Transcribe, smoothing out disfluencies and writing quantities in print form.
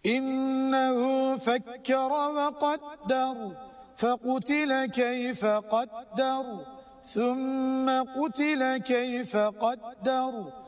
إنه فكر وقدر فقتل كيف قدر ثم قتل كيف قدر